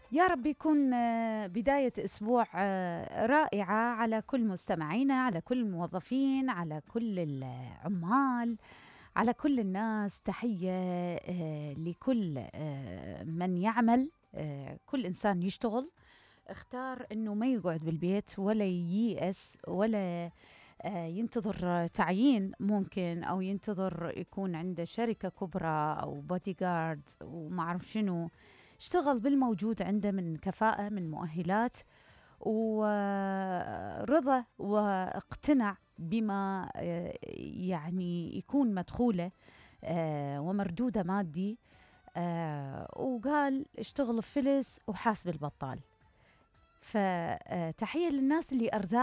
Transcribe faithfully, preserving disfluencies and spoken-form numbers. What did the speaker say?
يا رب يكون آه، بداية أسبوع آه، رائعة على كل مستمعينا، على كل الموظفين، على كل العمال، على كل الناس. تحية آه، لكل آه، من يعمل. آه، كل إنسان يشتغل، اختار أنه ما يقعد بالبيت ولا ييأس ولا آه، ينتظر تعيين ممكن، أو ينتظر يكون عنده شركة كبرى أو بودي جارد وما أعرف شنو. اشتغل بالموجود عنده من كفاءة، من مؤهلات ورضا، واقتنع بما آه، يعني يكون مدخوله آه، ومردوده مادي. آه، وقال اشتغل فلس وحاسب البطال. فتحية للناس اللي أرزاق